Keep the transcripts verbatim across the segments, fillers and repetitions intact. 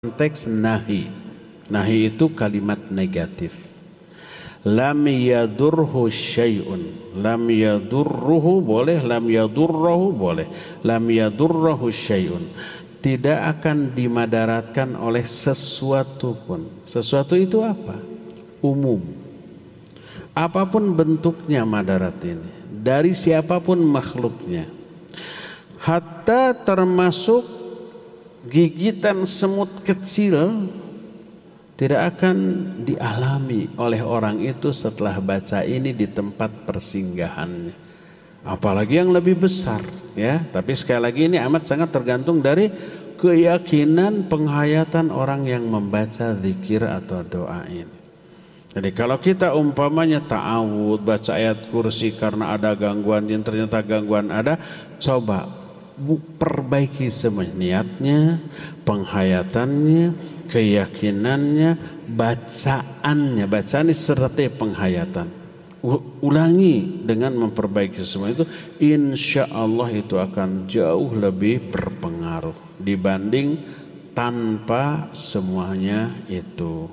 konteks nahi. Nahi itu kalimat negatif. Lam yadurhu syai'un. Lam yadurruhu boleh, lam yadurruhu boleh. Lam yadurruhu syai'un. Tidak akan dimadaratkan oleh sesuatu pun. Sesuatu itu apa? Umum. Apapun bentuknya madarat ini, dari siapapun makhluknya. Hatta termasuk gigitan semut kecil tidak akan dialami oleh orang itu setelah baca ini di tempat persinggahannya. Apalagi yang lebih besar, ya. Tapi sekali lagi ini amat sangat tergantung dari keyakinan penghayatan orang yang membaca zikir atau doa ini. Jadi kalau kita umpamanya ta'awud, baca ayat kursi karena ada gangguan yang ternyata gangguan ada, coba perbaiki semua niatnya, penghayatannya, keyakinannya, bacaannya. Bacaan ini seperti penghayatan. Ulangi dengan memperbaiki semua itu, insya Allah itu akan jauh lebih berpengaruh dibanding tanpa semuanya itu.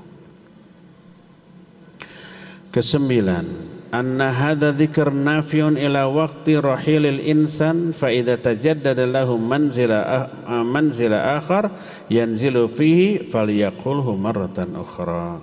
Kesembilan, anna hadha dzikr nafiun ila waqti rahilil insan fa idza tajaddada lahu manzila manzila akhar yanzilu fihi falyaqulhu marratan ukhra.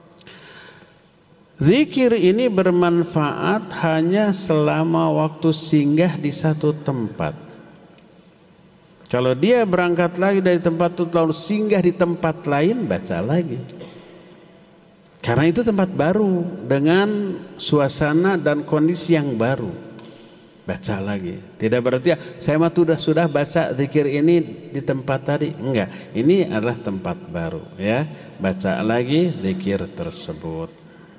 Zikir ini bermanfaat hanya selama waktu singgah di satu tempat. Kalau dia berangkat lagi dari tempat itu lalu singgah di tempat lain, baca lagi. Karena itu tempat baru dengan suasana dan kondisi yang baru. Baca lagi. Tidak berarti ya, saya mah sudah sudah baca zikir ini di tempat tadi. Enggak. Ini adalah tempat baru, ya. Baca lagi zikir tersebut.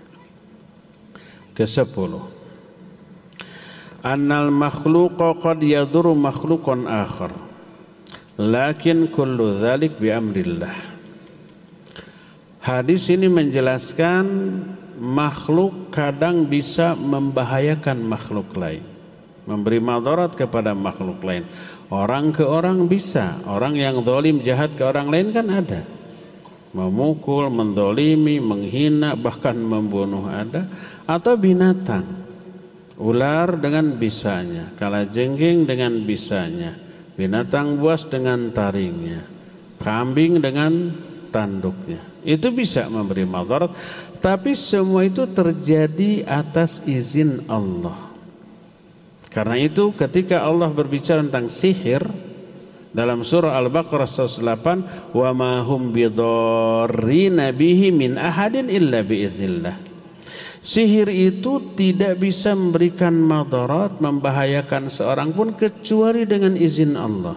Kesepuluh. Annal makhluqa qad yadurru makhluqan akhar. Lakin kullu dzalik bi amrillah. Hadis ini menjelaskan makhluk kadang bisa membahayakan makhluk lain, memberi madarat kepada makhluk lain. Orang ke orang bisa, orang yang zalim jahat ke orang lain kan ada. Memukul, mendolimi, menghina, bahkan membunuh ada. Atau binatang, ular dengan bisanya, kalajengking dengan bisanya, binatang buas dengan taringnya, kambing dengan tanduknya. Itu bisa memberi madarat, tapi semua itu terjadi atas izin Allah. Karena itu ketika Allah berbicara tentang sihir dalam surah Al-Baqarah seratus delapan, wa ma hum bidarrina bihi min ahadin illa biiznillah. Sihir itu tidak bisa memberikan madarat, membahayakan seorang pun kecuali dengan izin Allah.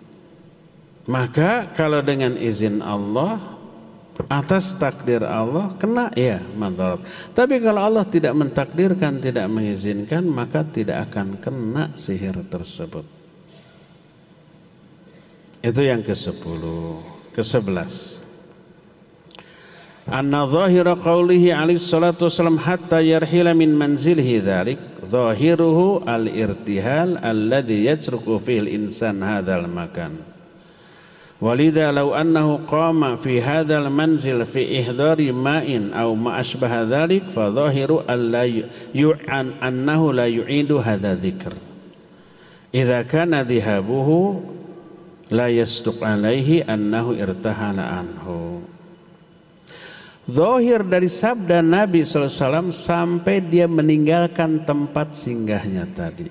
Maka kalau dengan izin Allah, atas takdir Allah, kena ya madarat. Tapi kalau Allah tidak mentakdirkan, tidak mengizinkan, maka tidak akan kena sihir tersebut. Itu yang kesepuluh. Kesebelas, anna zahira qawlihi alaihi salatu wassalam hatta yarhila min manzilihi dhalik zahiruhu al-irtihal alladhi yatruku fihi al-insan hadzal makan. Walidha law annahu qama fi hadzal manzil fi ihdari ma'in aw ma asbaha dhalik fa zahiru alla yu'an annahu la yu'idu hadza dzikr. Idza kana dhihabuhu la yasduq alaihi annahu irtahala anhu. Zahir dari sabda Nabi sallallahu alaihi wasallam sampai dia meninggalkan tempat singgahnya tadi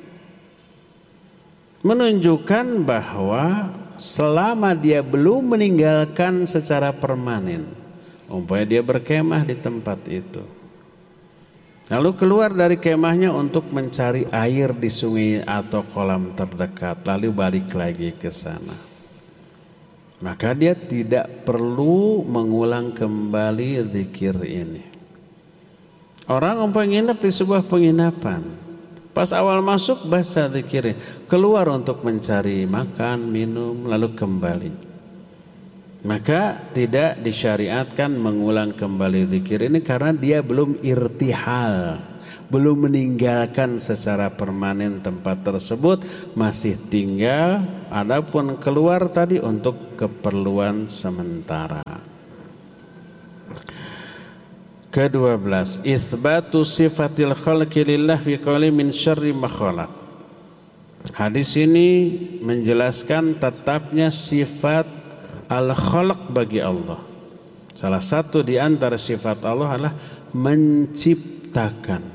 menunjukkan bahwa selama dia belum meninggalkan secara permanen, umpamanya dia berkemah di tempat itu, lalu keluar dari kemahnya untuk mencari air di sungai atau kolam terdekat, lalu balik lagi ke sana, maka dia tidak perlu mengulang kembali zikir ini. Orang umpamanya nginep di sebuah penginapan, pas awal masuk baca zikirnya, keluar untuk mencari makan, minum, lalu kembali. Maka tidak disyariatkan mengulang kembali zikir ini karena dia belum irtihal, belum meninggalkan secara permanen tempat tersebut, masih tinggal, adapun keluar tadi untuk keperluan sementara. Kedua belas, itsbatu sifatil khalqi lillah fi qouli min syarri ma khalaq. Hadis ini menjelaskan tetapnya sifat al-khalq bagi Allah. Salah satu di antara sifat Allah adalah menciptakan.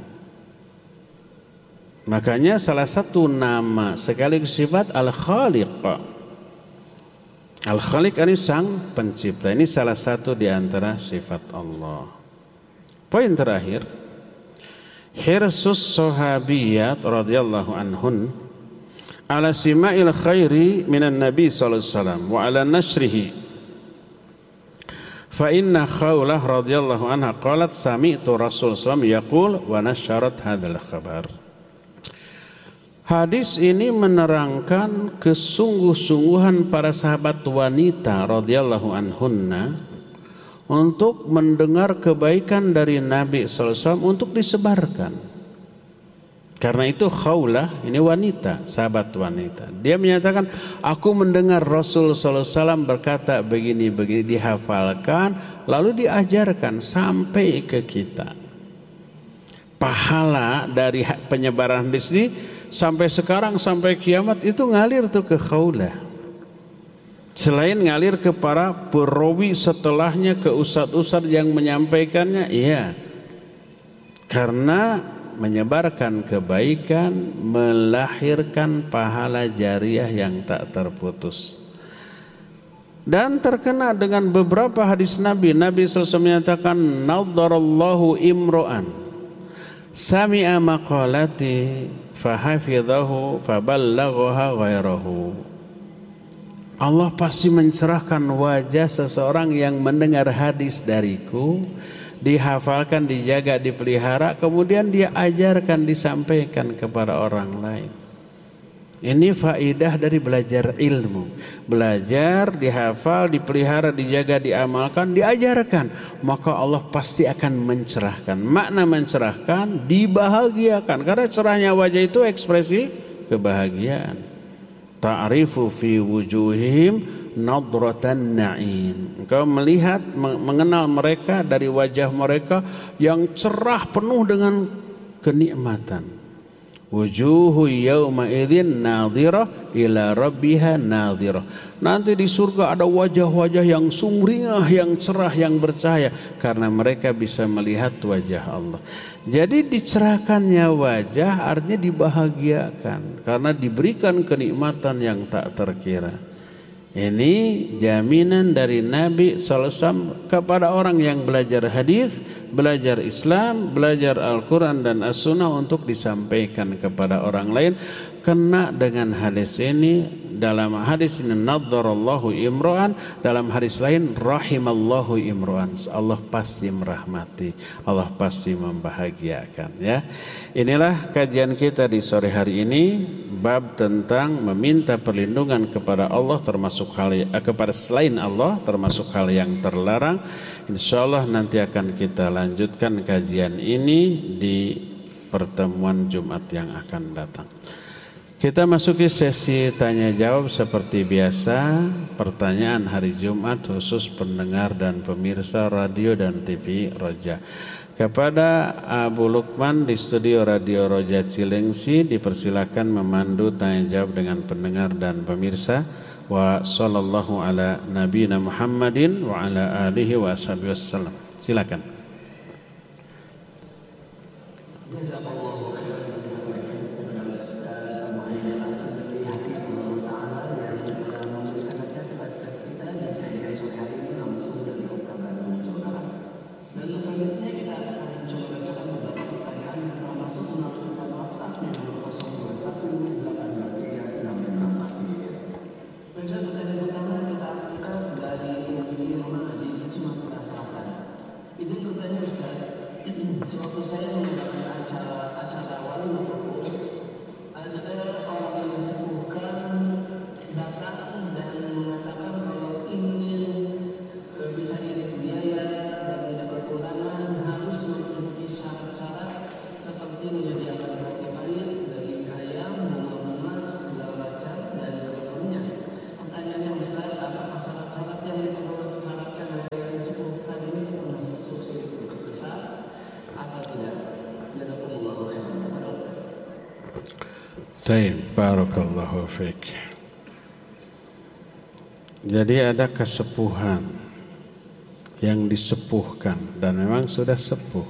Makanya salah satu nama sekaligus sifat al-khaliq. Al-khaliq ini sang pencipta. Ini salah satu di antara sifat Allah. Poin terakhir, hirsus sahabiyat radhiyallahu anhun ala sima'il khairi minan nabi sallallahu alaihi wasallam wa ala nashrihi. Fa inna Khawlah radhiyallahu anha qalat sami'tu Rasul sallallahu alaihi wasallam yaqul wa nasyarat hadzal khabar. Hadis ini menerangkan kesungguh-sungguhan para sahabat wanita radhiyallahu anhunna untuk mendengar kebaikan dari Nabi sallallahu alaihi wasallam untuk disebarkan. Karena itu Khawlah ini wanita, sahabat wanita. Dia menyatakan, aku mendengar Rasul sallallahu alaihi wasallam berkata begini-begini, dihafalkan lalu diajarkan sampai ke kita. Pahala dari penyebaran hadis ini sampai sekarang sampai kiamat itu ngalir tuh ke Khawlah. Selain ngalir ke para perawi setelahnya, ke ustadz-ustadz yang menyampaikannya, iya. Karena menyebarkan kebaikan melahirkan pahala jariah yang tak terputus. Dan terkena dengan beberapa hadis Nabi. Nabi sallallahu alaihi wasallam menyatakan, nadharallahu imro'an sami'a maqalati fahafidhahu faballaghaha ghairahu. Allah pasti mencerahkan wajah seseorang yang mendengar hadis dariku, dihafalkan, dijaga, dipelihara, kemudian dia ajarkan, disampaikan kepada orang lain. Ini faidah dari belajar ilmu. Belajar, dihafal, dipelihara, dijaga, diamalkan, diajarkan. Maka Allah pasti akan mencerahkan. Makna mencerahkan, dibahagiakan. Karena cerahnya wajah itu ekspresi kebahagiaan. Ta'rifu fi wujuhihim nadratan na'im. Engkau melihat, mengenal mereka dari wajah mereka yang cerah penuh dengan kenikmatan. Wujuhu yawma idzin nadhirah ila rabbiha nadhirah. Nanti di surga ada wajah-wajah yang sumringah, yang cerah, yang bercahaya karena mereka bisa melihat wajah Allah. Jadi dicerahkannya wajah artinya dibahagiakan karena diberikan kenikmatan yang tak terkira. Ini jaminan dari Nabi sallallahu alaihi wasallam kepada orang yang belajar hadis, belajar Islam, belajar Al-Quran dan As-Sunnah untuk disampaikan kepada orang lain. Kena dengan hadis ini. Dalam hadis ini nadharallahu imro'an, dalam hadis lain rahimallahu imro'an. Allah pasti merahmati, Allah pasti membahagiakan, ya. Inilah kajian kita di sore hari ini, bab tentang meminta perlindungan kepada Allah termasuk hal eh, kepada selain Allah termasuk hal yang terlarang. Insyaallah nanti akan kita lanjutkan kajian ini di pertemuan Jumat yang akan datang. Kita masuki sesi tanya jawab seperti biasa. Pertanyaan hari Jumat khusus pendengar dan pemirsa radio dan T V Roja. Kepada Abu Lukman di studio Radio Roja Cilengsi dipersilakan memandu tanya jawab dengan pendengar dan pemirsa. Wa sallallahu ala nabiyina Muhammadin wa ala alihi wa sahbihi wasallam. Silakan. Izin Baik, barakallahu fiik. Jadi ada kesepuhan yang disepuhkan dan memang sudah sepuh.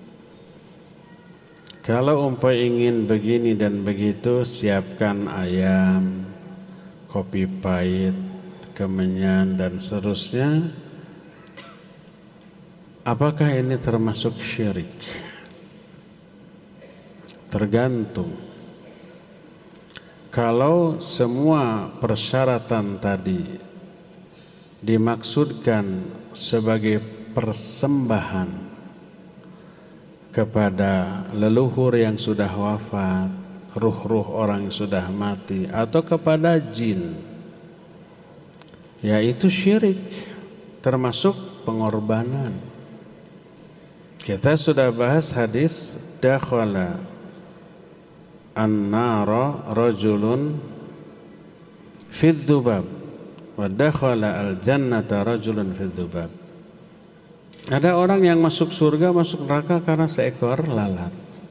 Kalau umpamanya ingin begini dan begitu, siapkan ayam, kopi pahit, kemenyan dan seterusnya. Apakah ini termasuk syirik? Tergantung. Kalau semua persyaratan tadi dimaksudkan sebagai persembahan kepada leluhur yang sudah wafat, ruh-ruh orang yang sudah mati, atau kepada jin, yaitu syirik, termasuk pengorbanan. Kita sudah bahas hadis dakhala an-nara rajulun fi dzubab wa dakhala al-jannata rajulun fi dzubab. Ada orang yang masuk surga, masuk neraka karena seekor lalat.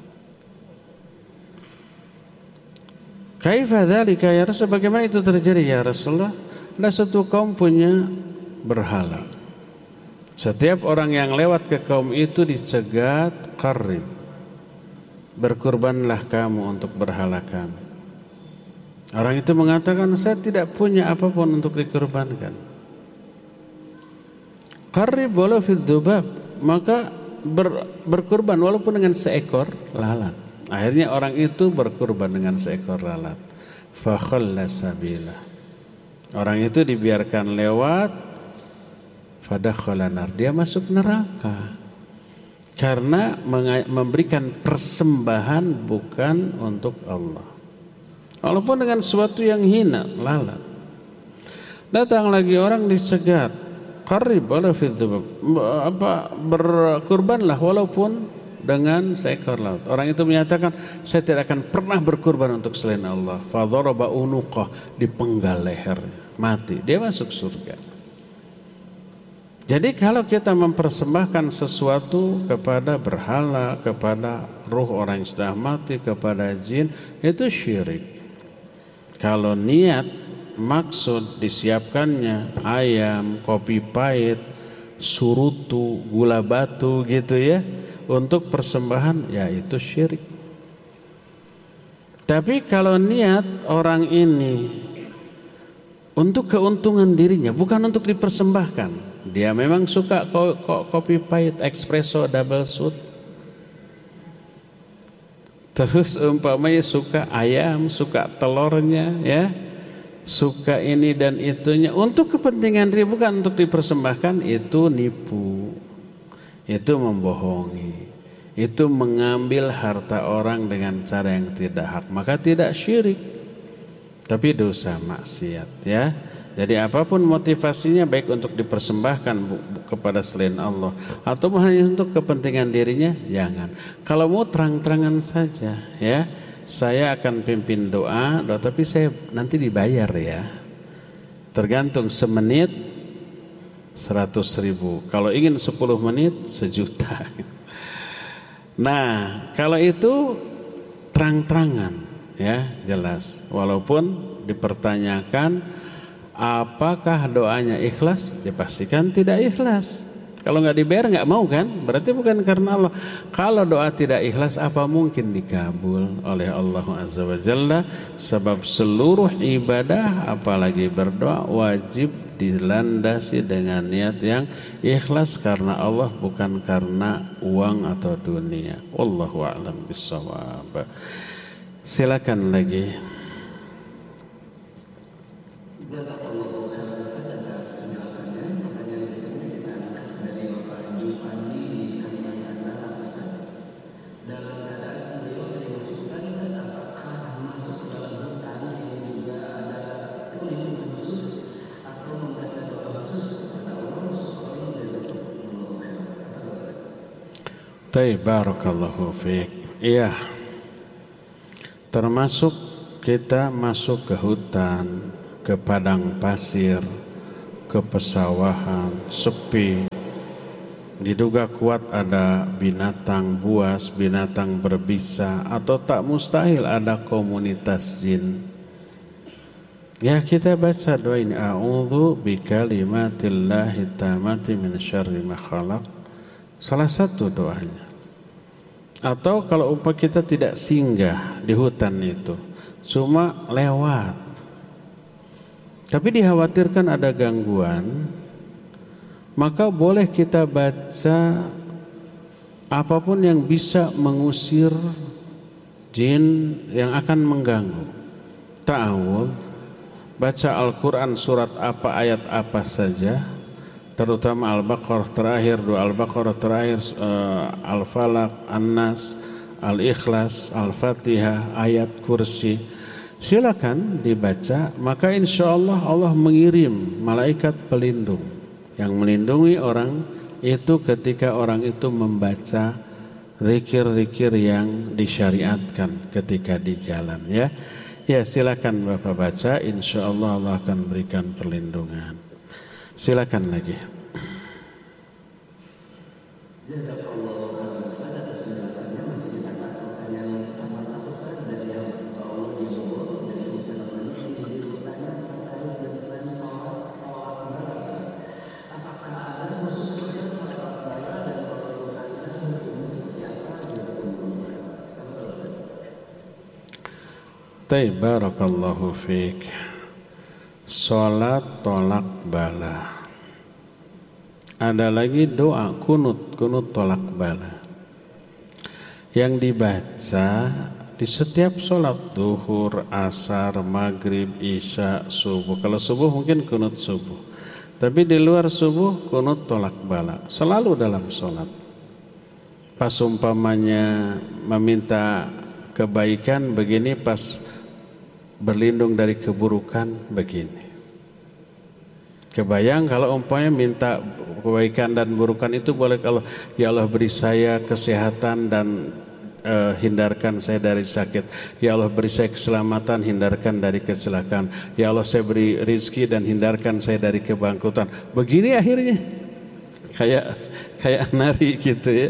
Kaifa dzalika ya Rasul? Bagaimana itu terjadi ya Rasulullah? Ada satu kaum punya berhala. Setiap orang yang lewat ke kaum itu dicegat, qarrib, berkurbanlah kamu untuk berhala kami. Orang itu mengatakan, saya tidak punya apapun untuk dikurbankan. Qarrib walau fi dzubab, maka ber, berkurban walaupun dengan seekor lalat. Akhirnya orang itu berkurban dengan seekor lalat. Fa khalla sabila. Orang itu dibiarkan lewat, fadakhala nar, dia masuk neraka. Karena memberikan persembahan bukan untuk Allah, walaupun dengan sesuatu yang hina, lalat. Datang lagi orang dicegat, qarrib wala fi dzubab, apa berkurbanlah walaupun dengan seekor lalat. Orang itu menyatakan, saya tidak akan pernah berkurban untuk selain Allah. Fa dharaba unuqah, dipenggal lehernya, mati, dia masuk surga. Jadi kalau kita mempersembahkan sesuatu kepada berhala, kepada ruh orang yang sudah mati, kepada jin, itu syirik. Kalau niat, maksud disiapkannya ayam, kopi pahit, surutu, gula batu gitu ya, untuk persembahan, ya itu syirik. Tapi kalau niat orang ini untuk keuntungan dirinya, bukan untuk dipersembahkan. Dia memang suka kopi pahit, espresso, double shot. Terus umpamanya suka ayam, suka telurnya, ya, suka ini dan itunya untuk kepentingan diri, bukan untuk dipersembahkan. Itu nipu, itu membohongi, itu mengambil harta orang dengan cara yang tidak hak. Maka tidak syirik, tapi dosa maksiat, ya. Jadi apapun motivasinya, baik untuk dipersembahkan kepada selain Allah atau hanya untuk kepentingan dirinya, jangan. Kalau mau terang-terangan saja, ya, saya akan pimpin doa, doa tapi saya nanti dibayar ya. Tergantung, semenit seratus ribu, kalau ingin sepuluh menit sejuta. Nah, kalau itu terang-terangan, ya, jelas. Walaupun dipertanyakan apakah doanya ikhlas, dipastikan tidak ikhlas. Kalau nggak dibayar nggak mau kan, berarti bukan karena Allah. Kalau doa tidak ikhlas, apa mungkin dikabul oleh Allah Azza wa Jalla? Sebab seluruh ibadah, apalagi berdoa, wajib dilandasi dengan niat yang ikhlas karena Allah, bukan karena uang atau dunia. Wallahu a'lam bishawab. Silakan lagi. Baik, barakallahu fiik. Iya, termasuk kita masuk ke hutan, ke padang pasir, ke pesawahan sepi, diduga kuat ada binatang buas, binatang berbisa, atau tak mustahil ada komunitas jin. Ya, kita baca doa ini, a'udzu bikalimatillahi tammati min syarri ma khalaq. Salah satu doanya. Atau kalau umpama kita tidak singgah di hutan itu, cuma lewat, tapi dikhawatirkan ada gangguan, maka boleh kita baca apapun yang bisa mengusir jin yang akan mengganggu. Ta'awudz, baca Al-Quran surat apa, ayat apa saja, terutama Al-Baqarah terakhir, doa Al-Baqarah terakhir, uh, Al-Falaq, An-Nas, Al-Ikhlas, Al-Fatihah, ayat kursi, silakan dibaca. Maka insya Allah Allah mengirim malaikat pelindung yang melindungi orang itu ketika orang itu membaca zikir-zikir yang disyariatkan ketika di jalan. Ya, ya silakan Bapak baca, insya Allah Allah akan berikan perlindungan. Silakan lagi. Barakallahu fiik. Salat tolak bala. Ada lagi doa kunut, kunut tolak bala yang dibaca di setiap salat zuhur, asar, maghrib, isya, subuh. Kalau subuh mungkin kunut subuh, tapi di luar subuh kunut tolak bala selalu dalam salat. Pas umpamanya meminta kebaikan begini, pas berlindung dari keburukan begini. Kebayang kalau umpamanya minta kebaikan dan burukan itu boleh, kalau ya Allah beri saya kesehatan dan uh, hindarkan saya dari sakit. Ya Allah beri saya keselamatan, hindarkan dari kecelakaan. Ya Allah saya beri rizki dan hindarkan saya dari kebangkrutan. Begini akhirnya kayak kayak nari gitu ya.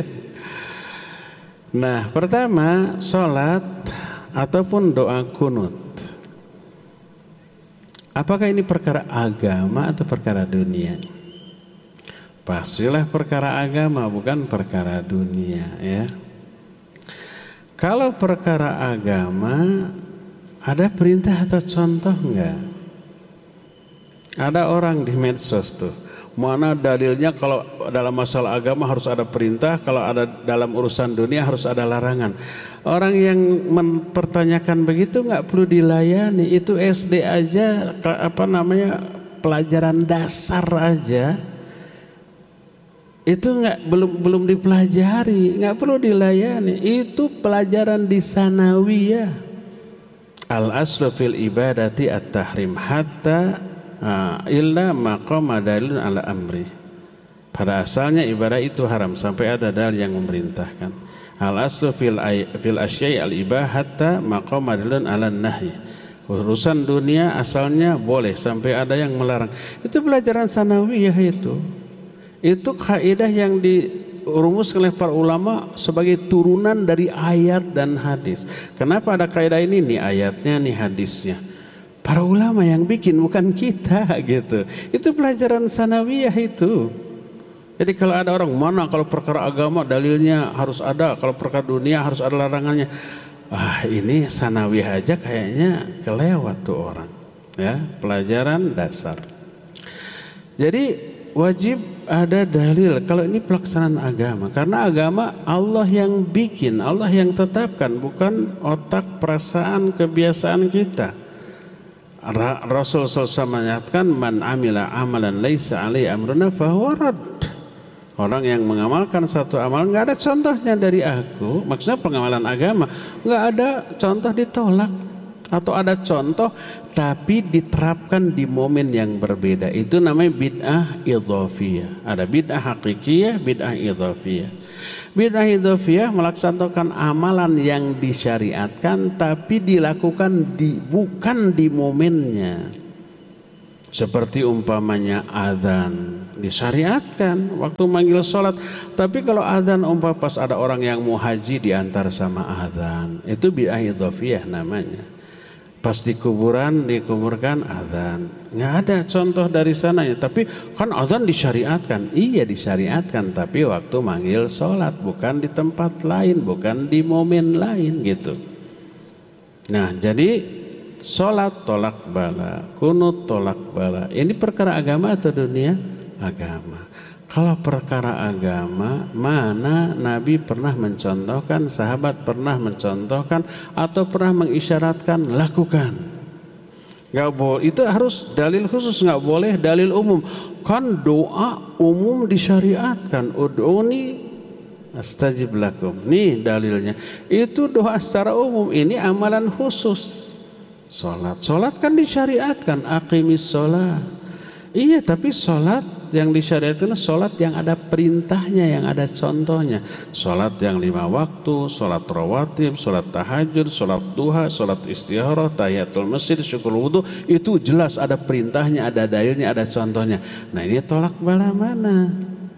Nah, pertama salat ataupun doa kunut, apakah ini perkara agama atau perkara dunia? Pastilah perkara agama, bukan perkara dunia ya. Kalau perkara agama, ada perintah atau contoh enggak? Ada orang di medsos tuh, mana dalilnya kalau dalam masalah agama harus ada perintah, kalau ada dalam urusan dunia harus ada larangan. Orang yang mempertanyakan begitu nggak perlu dilayani. Itu S D aja, apa namanya, pelajaran dasar aja, itu nggak belum belum dipelajari, nggak perlu dilayani. Itu pelajaran di sanawiyah. Al aslu fil ibadati at-tahrim hatta uh, illa maqama dalilun ala amri. Pada asalnya ibadah itu haram sampai ada dalil yang memerintahkan. Al aslu fil fil asya'i al ibah hatta maqama dalilun ala nahi. Urusan dunia asalnya boleh sampai ada yang melarang. Itu pelajaran sanawiyah itu. Itu kaidah yang dirumuskan oleh para ulama sebagai turunan dari ayat dan hadis. Kenapa ada kaidah ini? Nih ayatnya, nih hadisnya. Para ulama yang bikin, bukan kita gitu. Itu pelajaran sanawiyah itu. Jadi kalau ada orang, mana kalau perkara agama dalilnya harus ada, kalau perkara dunia harus ada larangannya. Ah, ini sanawiyah aja kayaknya kelewat tuh orang. Ya, pelajaran dasar. Jadi wajib ada dalil kalau ini pelaksanaan agama, karena agama Allah yang bikin, Allah yang tetapkan, bukan otak, perasaan, kebiasaan kita. Rasul sallallahu alaihi wasallam menyatakan, man amila amalan laisa alaihi amruna fahuwa rad. Orang yang mengamalkan satu amal nggak ada contohnya dari aku, maksudnya pengamalan agama nggak ada contoh, ditolak. Atau ada contoh tapi diterapkan di momen yang berbeda, itu namanya bid'ah idhafiyah. Ada bid'ah hakikiyah, bid'ah idhafiyah. Bid'ah idhafiyah melaksanakan amalan yang disyariatkan tapi dilakukan di, bukan di momennya. Seperti umpamanya azan, disyariatkan waktu manggil sholat. Tapi kalau adzan umpah pas ada orang yang mau haji diantar sama adzan, itu bid'ah idhofiyah namanya. Pas di kuburan dikuburkan adzan, nggak ada contoh dari sananya. Tapi kan adzan disyariatkan, iya disyariatkan, tapi waktu manggil sholat, bukan di tempat lain, bukan di momen lain gitu. Nah jadi sholat tolak bala, kunut tolak bala. Ini perkara agama atau dunia? Agama. Kalau perkara agama, mana Nabi pernah mencontohkan, sahabat pernah mencontohkan, atau pernah mengisyaratkan lakukan? Gak boleh. Itu harus dalil khusus, nggak boleh dalil umum. Kan doa umum disyariatkan. Ud'uni astajib lakum. Nih dalilnya. Itu doa secara umum. Ini amalan khusus. Sholat, sholat kan disyariatkan, aqimis sholat. Iya, tapi sholat yang disyariatkan sholat yang ada perintahnya, yang ada contohnya. Sholat yang lima waktu, sholat rawatib, sholat tahajud, sholat duha, sholat istikharah, tahiyatul masjid, syukur wudu, itu jelas ada perintahnya, ada dalilnya, ada contohnya. Nah ini tolak bala mana?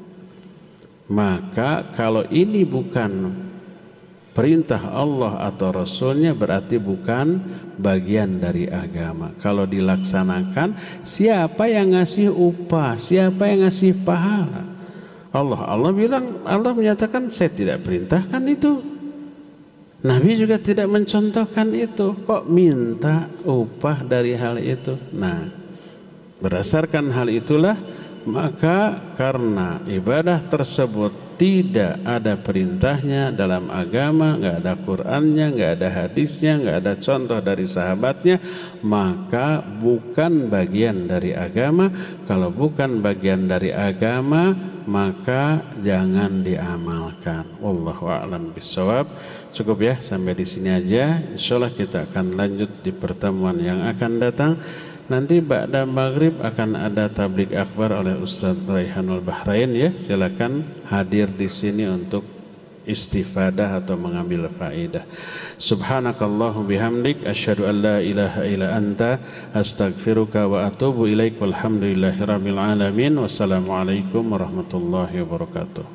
Maka kalau ini bukan perintah Allah atau Rasulnya, berarti bukan bagian dari agama. Kalau dilaksanakan, siapa yang ngasih upah, siapa yang ngasih pahala? Allah. Allah bilang, Allah menyatakan saya tidak perintahkan itu. Nabi juga tidak mencontohkan itu. Kok minta upah dari hal itu? Nah, berdasarkan hal itulah, maka karena ibadah tersebut tidak ada perintahnya dalam agama, nggak ada Qur'annya, nggak ada hadisnya, nggak ada contoh dari sahabatnya, maka bukan bagian dari agama. Kalau bukan bagian dari agama, maka jangan diamalkan. Wallahu a'lam bishawab. Cukup ya, sampai di sini aja. Insyaallah kita akan lanjut di pertemuan yang akan datang. Nanti ba'da maghrib akan ada tabligh akbar oleh Ustaz Raihanul Bahrain ya. Silakan hadir di sini untuk istifadah atau mengambil faedah. Subhanakallahu bihamdik asyhadu an la ilaha illa anta astaghfiruka wa atubu ilaik. Walhamdulillahirabbil alamin. Wassalamualaikum warahmatullahi wabarakatuh.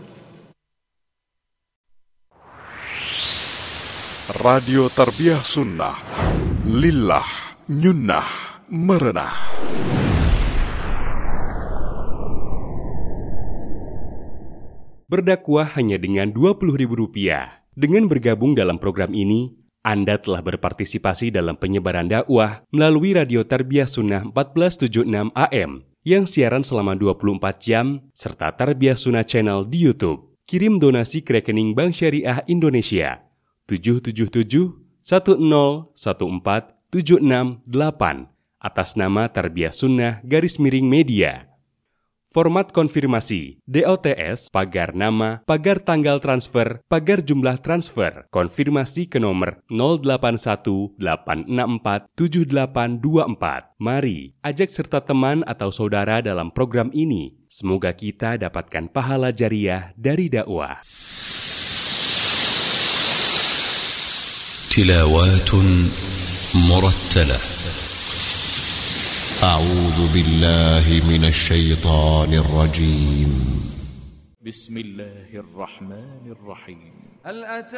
Radio Tarbiyah Sunnah Lillah Nyunnah Merenah. Berdakwah hanya dengan dua puluh ribu rupiah. Dengan bergabung dalam program ini, Anda telah berpartisipasi dalam penyebaran dakwah melalui Radio Tarbiyah Sunnah empat belas tujuh puluh enam A M yang siaran selama dua puluh empat jam serta Tarbiyah Sunnah Channel di YouTube. Kirim donasi ke rekening Bank Syariah Indonesia tujuh tujuh tujuh satu nol satu empat tujuh enam delapan atas nama Tarbiyah Sunnah garis miring media. Format konfirmasi D O T S, pagar nama, pagar tanggal transfer, pagar jumlah transfer. Konfirmasi ke nomor nol delapan satu delapan enam empat tujuh delapan dua empat. Mari ajak serta teman atau saudara dalam program ini. Semoga kita dapatkan pahala jariah dari dakwah. Tilawatun murattalah. أعوذ بالله من الشيطان الرجيم. بسم الله الرحمن الرحيم. هل أتى